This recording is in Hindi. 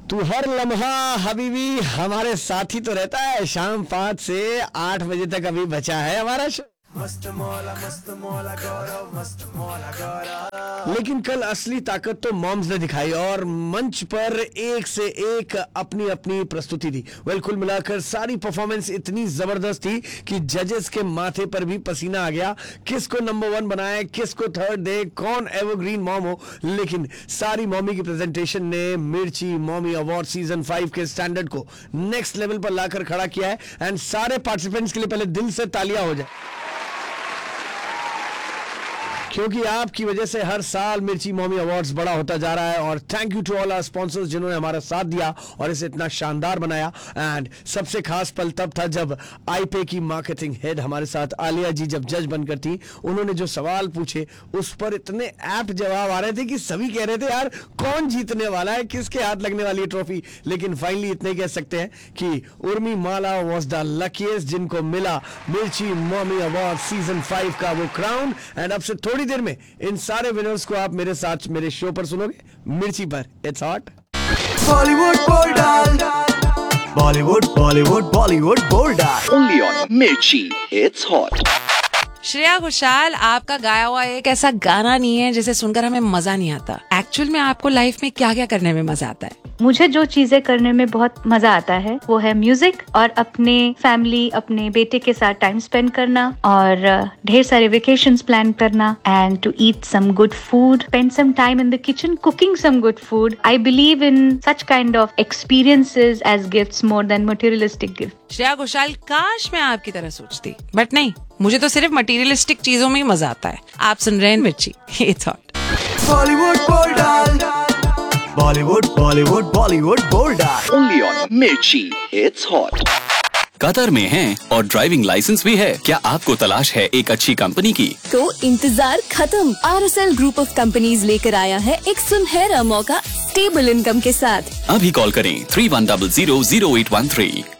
तू हर लम्हा हबीबी हमारे साथ ही तो रहता है। शाम 5 से 8 बजे तक अभी बचा है हमारा शो। मस्त मौला गौरव, मस्त मौला गौरव। लेकिन कल असली ताकत तो मॉम्स ने दिखाई और मंच पर एक से एक अपनी अपनी प्रस्तुति दी। कुल मिलाकर सारी परफॉर्मेंस इतनी जबरदस्त थी कि जजेस के माथे पर भी पसीना आ गया। किसको नंबर 1 बनाए, किसको थर्ड दे, कौन एवरग्रीन मॉम हो, लेकिन सारी मॉमी की प्रेजेंटेशन ने मिर्ची मॉमी अवार्ड सीजन 5 के स्टैंडर्ड को नेक्स्ट लेवल पर लाकर खड़ा किया है। एंड सारे पार्टिसिपेंट्स के लिए पहले दिल से तालियां हो जाए, क्योंकि आपकी वजह से हर साल मिर्ची मॉमी अवार्ड्स बड़ा होता जा रहा है। और thank you to all our sponsors जिन्होंने हमारा साथ दिया और इसे इतना शानदार बनाया। एंड सबसे खास पल तब था जब आईपे की मार्केटिंग हेड हमारे साथ आलिया जी जब जज बनकर थी। उन्होंने जो सवाल पूछे उस पर इतने ऐप्ट जवाब आ रहे थे कि सभी कह रहे थे यार कौन जीतने वाला है, किसके हाथ लगने वाली है ट्रॉफी। लेकिन फाइनली इतने कह सकते हैं कि उर्मी माला वॉज द लकीस्ट जिनको मिला मिर्ची मॉमी अवार्ड सीजन 5 का वो क्राउन। एंड अब से थोड़ी देर में इन सारे विनर्स को आप मेरे साथ मेरे शो पर सुनोगे, मिर्ची पर। It's hot Bollywood bold, Bollywood Bollywood Bollywood bold, only on मिर्ची। It's hot. श्रेया घोषाल, आपका गाया हुआ एक ऐसा गाना नहीं है जिसे सुनकर हमें मजा नहीं आता। एक्चुअल में आपको लाइफ में क्या क्या करने में मजा आता है? मुझे जो चीजें करने में बहुत मजा आता है वो है म्यूजिक और अपने फैमिली, अपने बेटे के साथ टाइम स्पेंड करना और ढेर सारे वेकेशंस प्लान करना and to eat some good food, spend some time in the kitchen cooking some good food. I believe in such kind of experiences as gifts more than materialistic gift. Shreya Ghoshal, काश मैं आपकी तरह सोचती, बट नहीं, मुझे तो सिर्फ मटेरियलिस्टिक चीजों में ही मजा आता है। आप सुन रहे हैं मिर्ची। It's hot. Bollywood bold, Bollywood Bollywood Bollywood bold, only on मिर्ची। It's hot. कतर में हैं और ड्राइविंग लाइसेंस भी है। क्या आपको तलाश है एक अच्छी कंपनी की? तो इंतजार खत्म। RSL ग्रुप ऑफ कंपनीज लेकर आया है एक सुनहरा मौका स्टेबल इनकम के साथ। अभी कॉल करें 31000813।